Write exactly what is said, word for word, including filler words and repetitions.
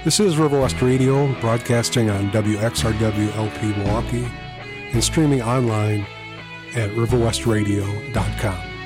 This is River West Radio, broadcasting on W X R W L P Milwaukee and streaming online at river west radio dot com.